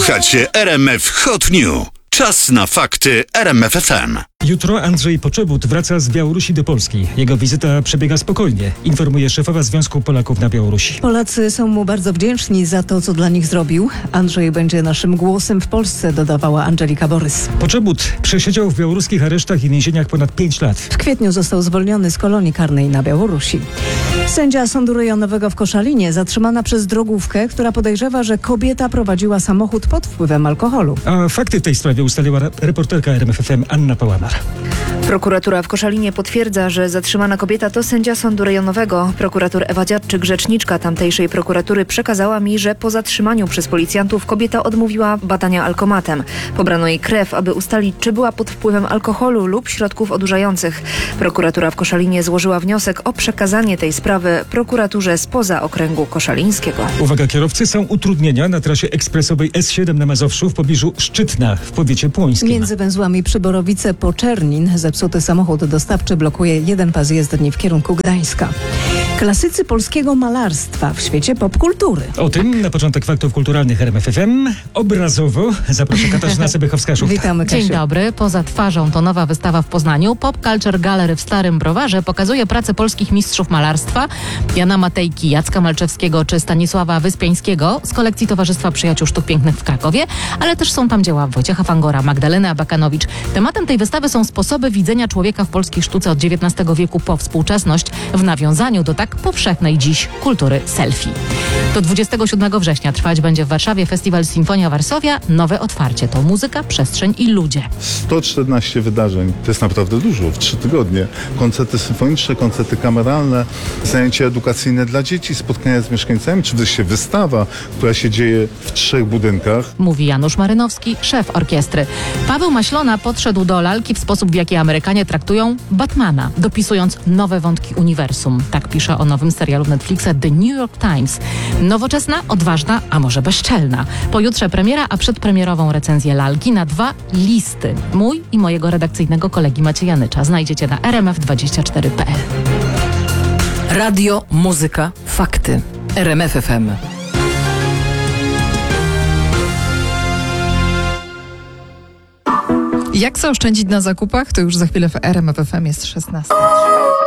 Słuchacie RMF Hot News. Czas na fakty RMF FM. Jutro Andrzej Poczobut wraca z Białorusi do Polski. Jego wizyta przebiega spokojnie, informuje szefowa Związku Polaków na Białorusi. Polacy są mu bardzo wdzięczni za to, co dla nich zrobił. Andrzej będzie naszym głosem w Polsce, dodawała Angelika Borys. Poczobut przesiedział w białoruskich aresztach i więzieniach ponad 5 lat. W kwietniu został zwolniony z kolonii karnej na Białorusi. Sędzia Sądu Rejonowego w Koszalinie zatrzymana przez drogówkę, która podejrzewa, że kobieta prowadziła samochód pod wpływem alkoholu. A fakty w tej sprawie ustaliła reporterka RMF FM Anna Pałamar. Prokuratura w Koszalinie potwierdza, że zatrzymana kobieta to sędzia Sądu Rejonowego. Prokurator Ewa Dziadczyk, rzeczniczka tamtejszej prokuratury, przekazała mi, że po zatrzymaniu przez policjantów kobieta odmówiła badania alkomatem. Pobrano jej krew, aby ustalić, czy była pod wpływem alkoholu lub środków odurzających. Prokuratura w Koszalinie złożyła wniosek o przekazanie tej sprawy prokuraturze spoza okręgu koszalińskiego. Uwaga, kierowcy, są utrudnienia na trasie ekspresowej S7 na Mazowszu w pobliżu Szczytna w powiecie płońskim. Między węzłami Przyborowice po Czernin zepsuty samochód dostawczy blokuje jeden pas jezdni w kierunku Gdańska. Klasycy polskiego malarstwa w świecie popkultury. O tym na początek faktów kulturalnych RMF FM. Obrazowo zaprasza Katarzyna Sebychowska-Szufta. Witamy, Kasiu. Dzień dobry. Poza twarzą to nowa wystawa w Poznaniu. Pop Culture Gallery w Starym Browarze pokazuje pracę polskich mistrzów malarstwa Jana Matejki, Jacka Malczewskiego czy Stanisława Wyspiańskiego z kolekcji Towarzystwa Przyjaciół Sztuk Pięknych w Krakowie, ale też są tam dzieła Wojciecha Fangora, Magdaleny Abakanowicz. Tematem tej wystawy są sposoby widzenia człowieka w polskiej sztuce od XIX wieku po współczesność w nawiązaniu do tak powszechnej dziś kultury selfie. Do 27 września trwać będzie w Warszawie festiwal Sinfonia Varsovia. Nowe otwarcie to muzyka, przestrzeń i ludzie. 114 wydarzeń, to jest naprawdę dużo, w 3 tygodnie. Koncerty symfoniczne, koncerty kameralne, zajęcia edukacyjne dla dzieci, spotkania z mieszkańcami, czy wreszcie wystawa, która się dzieje w 3 budynkach. Mówi Janusz Marynowski, szef orkiestry. Paweł Maślona podszedł do lalki w sposób, w jaki Amerykanie traktują Batmana, dopisując nowe wątki uniwersum. Tak pisze o nowym serialu Netflixa The New York Times. Nowoczesna, odważna, a może bezczelna. Pojutrze premiera, a przedpremierową recenzję lalki na 2 listy. Mój i mojego redakcyjnego kolegi Macieja Nycza znajdziecie na rmf24.pl. Radio, muzyka, fakty. RMF FM. Jak zaoszczędzić na zakupach? To już za chwilę w RMF FM jest 16.